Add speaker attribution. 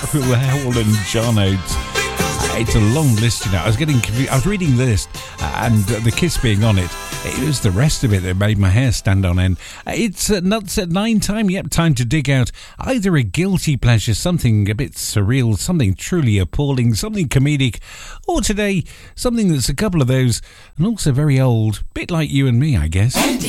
Speaker 1: Howell and John Oates. It's a long list, you know. I was reading the list, and the Kiss being on it, it was the rest of it that made my hair stand on end. It's Nuts at 9 time. Yep, time to dig out either a guilty pleasure, something a bit surreal, something truly appalling, something comedic, or today, something that's a couple of those, and also very old, bit like you and me, I guess.